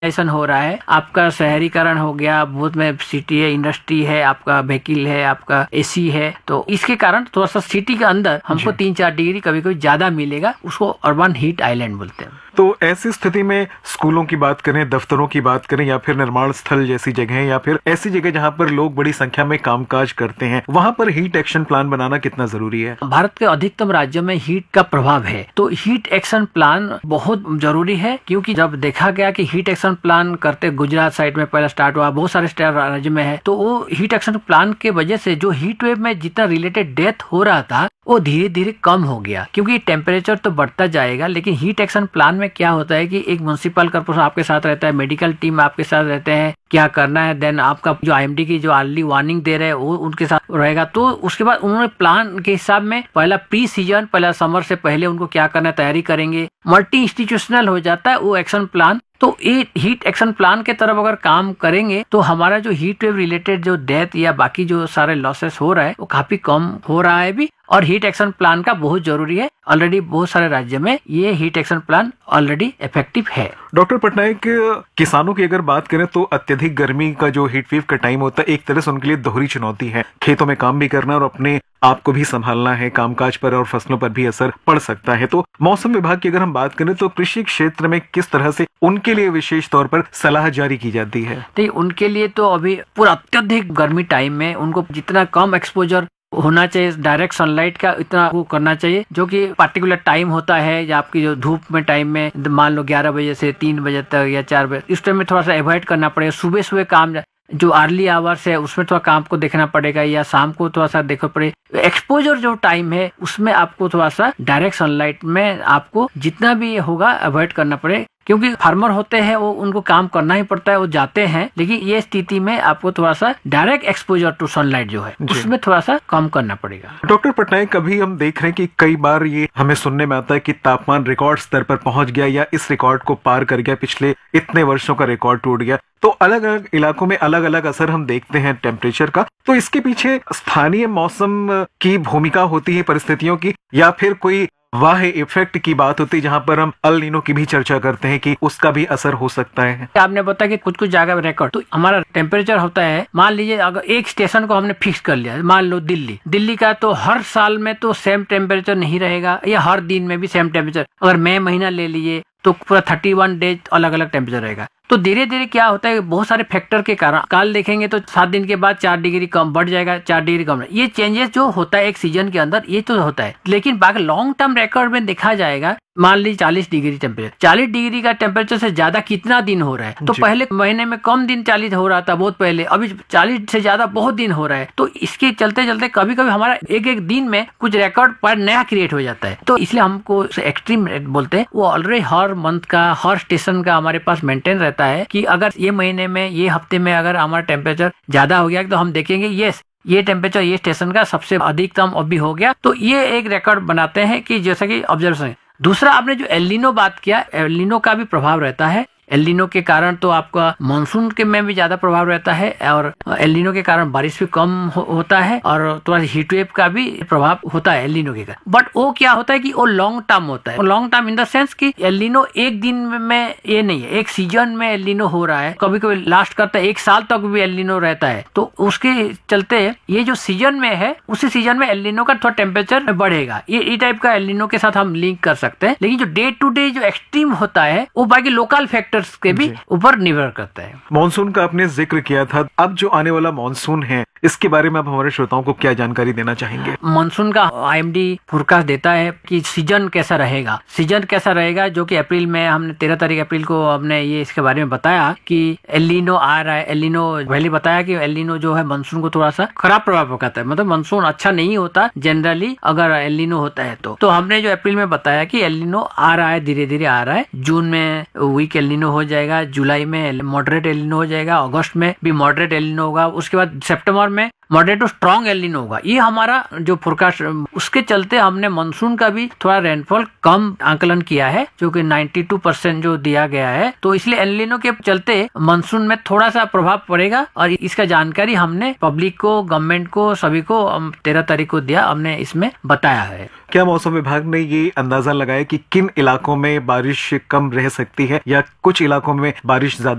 ऐसा हो रहा है, आपका शहरीकरण हो गया, बहुत में सिटी है, इंडस्ट्री है, आपका व्हीकल है, आपका एसी है, तो इसके कारण थोड़ा सा सिटी के अंदर हमको 3-4 डिग्री कभी कभी ज्यादा मिलेगा, उसको अर्बन हीट आइलैंड बोलते हैं। तो ऐसी स्थिति में स्कूलों की बात करें, दफ्तरों की बात करें, या फिर निर्माण स्थल जैसी जगह, या फिर ऐसी जगह जहां पर लोग बड़ी संख्या में कामकाज करते हैं, वहां पर हीट एक्शन प्लान बनाना कितना जरूरी है? भारत के अधिकतम राज्यों में हीट का प्रभाव है, तो हीट एक्शन प्लान बहुत जरूरी है, क्योंकि जब देखा गया कि हीट एक्शन प्लान करते गुजरात साइड में पहला स्टार्ट हुआ, बहुत सारे राज्य में है, तो वो हीट एक्शन प्लान के वजह से जो हीट वेव में जितना रिलेटेड डेथ हो रहा था वो धीरे धीरे कम हो गया, क्योंकि टेम्परेचर तो बढ़ता जाएगा, लेकिन हीट एक्शन प्लान में क्या होता है कि एक म्युनिसिपल कॉर्पोरेशन आपके साथ रहता है, मेडिकल टीम आपके साथ रहते हैं, क्या करना है, देन आपका जो IMD की जो अर्ली वार्निंग दे रहे हैं वो उनके साथ रहेगा। तो उसके बाद उन्होंने प्लान के हिसाब में पहला प्री सीजन, पहला समर से पहले उनको क्या करना है तैयारी करेंगे, मल्टी इंस्टीट्यूशनल हो जाता है वो एक्शन प्लान। तो ये हीट एक्शन प्लान के तरफ अगर काम करेंगे तो हमारा जो हीट वेव रिलेटेड जो डेथ या बाकी जो सारे लॉसेस हो रहा है वो काफी कम हो रहा है भी, और हीट एक्शन प्लान का बहुत जरूरी है। ऑलरेडी बहुत सारे राज्य में ये heat action plan already effective है। डॉक्टर पटनायक, किसानों की अगर बात करें तो अत्यधिक गर्मी का जो हीट वेव का टाइम होता है, एक तरह से उनके लिए दोहरी चुनौती है। खेतों में काम भी करना और अपने आप को भी संभालना है, कामकाज पर और फसलों पर भी असर पड़ सकता है। तो मौसम विभाग की अगर हम बात करें तो कृषि क्षेत्र में किस तरह से उनके लिए विशेष तौर पर सलाह जारी की जाती है? तो उनके लिए तो अभी पूरा अत्यधिक गर्मी टाइम में उनको जितना कम एक्सपोजर होना चाहिए डायरेक्ट सनलाइट का, इतना वो करना चाहिए, जो कि पार्टिकुलर टाइम होता है, या आपकी जो धूप में टाइम में मान लो 11 बजे से 3 बजे तक या 4 बजे, इस टाइम में थोड़ा सा अवॉइड करना पड़ेगा। सुबह सुबह काम जो अर्ली आवर्स है उसमें थोड़ा काम को देखना पड़ेगा, या शाम को थोड़ा सा देखना पड़ेगा। एक्सपोजर जो टाइम है उसमें आपको थोड़ा सा डायरेक्ट सनलाइट में आपको जितना भी होगा अवॉइड करना पड़ेगा, क्योंकि फार्मर होते हैं वो उनको काम करना ही पड़ता है, वो जाते हैं, लेकिन ये स्थिति में आपको थोड़ा सा डायरेक्ट एक्सपोजर टू सनलाइट जो है उसमें थोड़ा सा कम करना पड़ेगा। डॉक्टर पटनायक, कभी हम देख रहे हैं कि कई बार ये हमें सुनने में आता है कि तापमान रिकॉर्ड स्तर पर पहुंच गया या इस रिकॉर्ड को पार कर गया, पिछले इतने वर्षों का रिकॉर्ड टूट गया। तो अलग अलग इलाकों में अलग अलग असर हम देखते हैं टेम्परेचर का। तो इसके पीछे स्थानीय मौसम की भूमिका होती है, परिस्थितियों की, या फिर कोई वाह इफेक्ट की बात होती है जहां पर हम अल नीनो की भी चर्चा करते हैं कि उसका भी असर हो सकता है? आपने बताया कि कुछ कुछ जगह रिकॉर्ड, तो हमारा टेम्परेचर होता है, मान लीजिए अगर एक स्टेशन को हमने फिक्स कर लिया, मान लो दिल्ली का, तो हर साल में तो सेम टेम्परेचर नहीं रहेगा, या हर दिन में भी सेम टेम्परेचर। अगर मई महीना ले लिए तो पूरा 31 डेज अलग अलग टेम्परेचर रहेगा। तो धीरे धीरे क्या होता है, बहुत सारे फैक्टर के कारण काल देखेंगे तो 7 दिन के बाद 4 डिग्री कम बढ़ जाएगा, 4 डिग्री कम। ये चेंजेस जो होता है एक सीजन के अंदर, ये तो होता है, लेकिन बाकी लॉन्ग टर्म रिकॉर्ड में देखा जाएगा, मान लीजिए 40 डिग्री टेम्परेचर, 40 डिग्री का टेम्परेचर से ज्यादा कितना दिन हो रहा है? तो पहले महीने में कम दिन 40 हो रहा था बहुत पहले, अभी 40 से ज्यादा बहुत दिन हो रहा है। तो इसके चलते चलते कभी कभी हमारा एक एक दिन में कुछ रिकॉर्ड पर नया क्रिएट हो जाता है। तो इसलिए हमको एक्सट्रीम बोलते हैं, वो ऑलरेडी हर मंथ का, हर स्टेशन का हमारे पास मेंटेन रहता है कि अगर ये महीने में, ये हफ्ते में अगर हमारा टेम्परेचर ज्यादा हो गया तो हम देखेंगे ये टेम्परेचर ये स्टेशन का सबसे अधिकतम अभी हो गया, तो ये एक रिकॉर्ड बनाते हैं कि जैसा कि ऑब्जर्वेशन। दूसरा, आपने जो एल नीनो बात किया, एल नीनो का भी प्रभाव रहता है। एल नीनो के कारण तो आपका मानसून के में भी ज्यादा प्रभाव रहता है, और एल नीनो के कारण बारिश भी कम होता है, और थोड़ा हीट वेव का भी प्रभाव होता है एल नीनो के कारण। बट वो क्या होता है कि वो लॉन्ग टर्म होता है, long term in the sense कि एल नीनो एक दिन में ये नहीं है, एक सीजन में एल नीनो हो रहा है, कभी कभी लास्ट करता है 1 साल तक भी एल नीनो रहता है। तो उसके चलते ये जो सीजन में है उसी सीजन में एल नीनो का थोड़ा टेम्परेचर बढ़ेगा, ये टाइप का एल नीनो के साथ हम लिंक कर सकते हैं। लेकिन जो डे टू डे जो एक्सट्रीम होता है वो बाकी लोकल फैक्टर के भी ऊपर निर्भर करता है। मॉनसून का आपने जिक्र किया था, अब जो आने वाला मॉनसून है इसके बारे में आप हमारे श्रोताओं को क्या जानकारी देना चाहेंगे? मॉनसून का IMD फोरकास्ट देता है कि सीजन कैसा रहेगा, जो कि अप्रैल में हमने 13 तारीख अप्रैल को हमने ये इसके बारे में बताया कि एल नीनो आ रहा है। एल नीनो पहले बताया कि एल नीनो जो है मानसून को थोड़ा सा खराब प्रभाव पड़ता है, मतलब मानसून अच्छा नहीं होता जनरली अगर एल नीनो होता है तो हमने जो अप्रैल में बताया कि एल नीनो आ रहा है, धीरे धीरे आ रहा है। जून में वीक एल नीनो हो जाएगा, जुलाई में मॉडरेट एल नीनो हो जाएगा, अगस्त में भी मॉडरेट एल नीनो होगा, उसके बाद सितंबर में moderate to strong El Nino होगा। ये हमारा जो फोरकास्ट, उसके चलते हमने मानसून का भी थोड़ा रेनफॉल कम आकलन किया है, जो कि 92% जो दिया गया है। तो इसलिए एल नीनो के चलते मानसून में थोड़ा सा प्रभाव पड़ेगा, और इसका जानकारी हमने पब्लिक को, गवर्नमेंट को, सभी को 13 तारीख को दिया, हमने इसमें बताया है। क्या मौसम विभाग ने ये अंदाजा लगाया कि किन इलाकों में बारिश कम रह सकती है या कुछ इलाकों में बारिश ज्यादा